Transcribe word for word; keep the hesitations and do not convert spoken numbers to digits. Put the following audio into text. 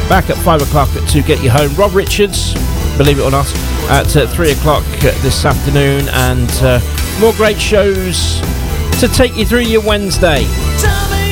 back at five o'clock to get you home. Rob Richards, believe it or not, at uh, three o'clock this afternoon, and uh, more great shows to take you through your Wednesday.